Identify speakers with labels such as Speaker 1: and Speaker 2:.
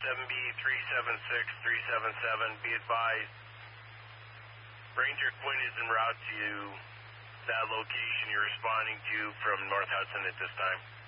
Speaker 1: 7B376377, be advised, Ranger Quinn is en route to that location you're responding to from North Hudson at this time.